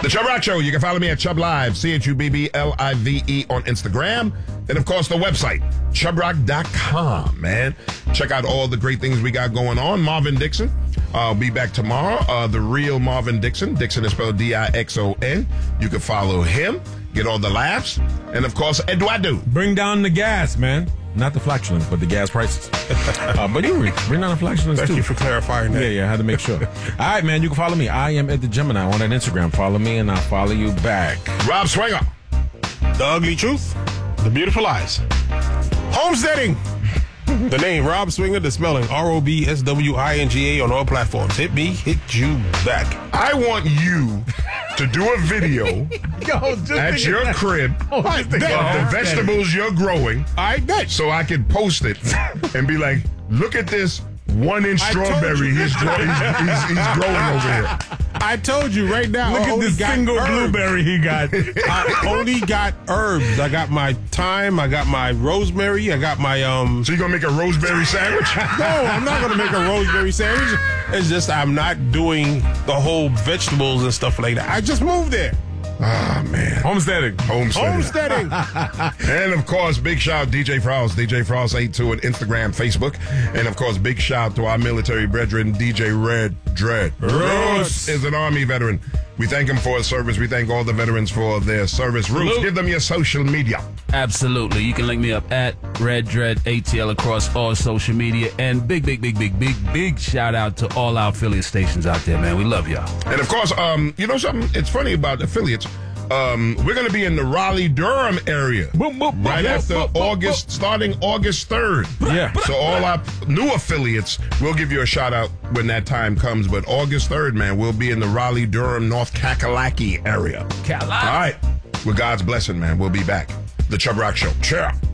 The Chubb Rock Show. You can follow me at Chubb Live, ChubBlive on Instagram. And, of course, the website, ChubbRock.com, man. Check out all the great things we got going on. Marvin Dixon. I'll be back tomorrow. The real Marvin Dixon. Dixon is spelled Dixon. You can follow him, get all the laughs. And, of course, Eduardo. Bring down the gas, man. Not the flatulence, but the gas prices. But you bring down the flatulence, too. Thank you for clarifying that. Yeah, I had to make sure. All right, man, you can follow me. I am at the Gemini on that Instagram. Follow me, and I'll follow you back. Rob Swinger. The Ugly Truth. The Beautiful Lies. Homesteading. The name Rob Swinger, the spelling ROBSWINGA on all platforms. Hit me, hit you back. I want you to do a video at your crib of the vegetables you're growing. I bet. So I can post it and be like, look at this 1-inch strawberry he's growing over here. I told you right now. Look at this single blueberry he got. I only got herbs. I got my thyme. I got my rosemary. I got my So you gonna make a rosemary sandwich? No, I'm not gonna make a rosemary sandwich. It's just I'm not doing the whole vegetables and stuff like that. I just moved there. Ah, man. Homesteading. And, of course, big shout out DJ Frost, DJ Frost82 on Instagram, Facebook. And, of course, big shout to our military brethren, DJ Red Dread. Roos is an Army veteran. We thank him for his service. We thank all the veterans for their service. Roos, give them your social media. Absolutely. You can link me up at Red Dread ATL across all social media. And big shout out to all our affiliate stations out there, man. We love y'all. And, of course, you know something? It's funny about affiliates. We're going to be in the Raleigh-Durham area starting August 3rd. Yeah. So all our new affiliates, we'll give you a shout-out when that time comes. But August 3rd, man, we'll be in the Raleigh-Durham, North Kakalaki area. All right. With God's blessing, man, we'll be back. The Chubb Rock Show. Cheer.